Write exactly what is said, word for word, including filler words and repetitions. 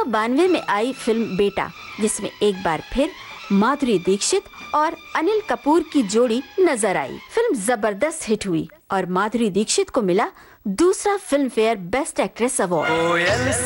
सौ बानवे में आई फिल्म बेटा, जिसमें एक बार फिर माधुरी दीक्षित और अनिल कपूर की जोड़ी नजर आई। फिल्म जबरदस्त हिट हुई और माधुरी दीक्षित को मिला दूसरा film fair best actress award.